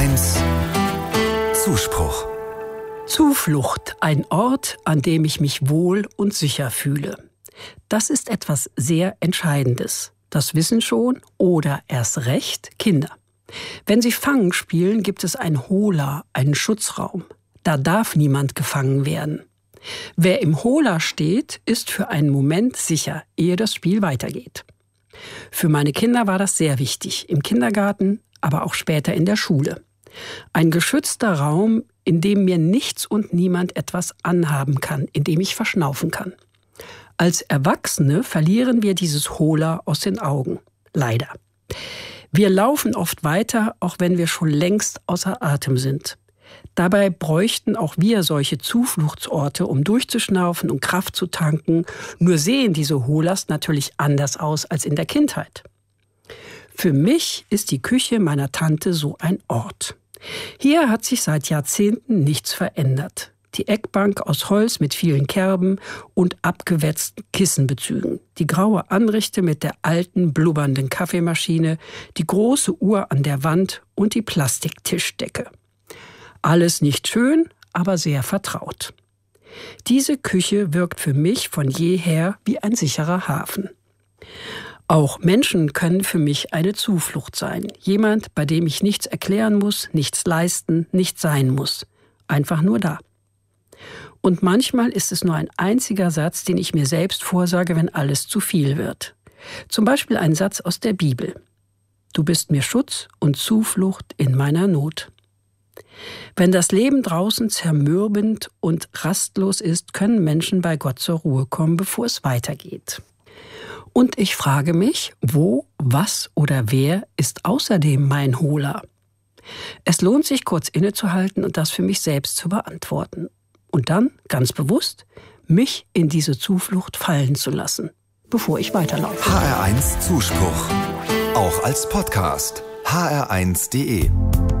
HR1 Zuspruch. Zuflucht, ein Ort, an dem ich mich wohl und sicher fühle. Das ist etwas sehr Entscheidendes. Das wissen schon oder erst recht Kinder. Wenn sie Fangen spielen, gibt es ein Hola, einen Schutzraum. Da darf niemand gefangen werden. Wer im Hola steht, ist für einen Moment sicher, ehe das Spiel weitergeht. Für meine Kinder war das sehr wichtig, im Kindergarten, aber auch später in der Schule. Ein geschützter Raum, in dem mir nichts und niemand etwas anhaben kann, in dem ich verschnaufen kann. Als Erwachsene verlieren wir dieses Hola aus den Augen. Leider. Wir laufen oft weiter, auch wenn wir schon längst außer Atem sind. Dabei bräuchten auch wir solche Zufluchtsorte, um durchzuschnaufen und Kraft zu tanken. Nur sehen diese Holas natürlich anders aus als in der Kindheit. Für mich ist die Küche meiner Tante so ein Ort. Hier hat sich seit Jahrzehnten nichts verändert. Die Eckbank aus Holz mit vielen Kerben und abgewetzten Kissenbezügen. Die graue Anrichte mit der alten, blubbernden Kaffeemaschine, die große Uhr an der Wand und die Plastiktischdecke. Alles nicht schön, aber sehr vertraut. Diese Küche wirkt für mich von jeher wie ein sicherer Hafen. Auch Menschen können für mich eine Zuflucht sein. Jemand, bei dem ich nichts erklären muss, nichts leisten, nichts sein muss. Einfach nur da. Und manchmal ist es nur ein einziger Satz, den ich mir selbst vorsage, wenn alles zu viel wird. Zum Beispiel ein Satz aus der Bibel. Du bist mir Schutz und Zuflucht in meiner Not. Wenn das Leben draußen zermürbend und rastlos ist, können Menschen bei Gott zur Ruhe kommen, bevor es weitergeht. Und ich frage mich, wo, was oder wer ist außerdem mein Hola? Es lohnt sich, kurz innezuhalten und das für mich selbst zu beantworten. Und dann, ganz bewusst, mich in diese Zuflucht fallen zu lassen, bevor ich weiterlaufe. HR1 Zuspruch. Auch als Podcast. hr1.de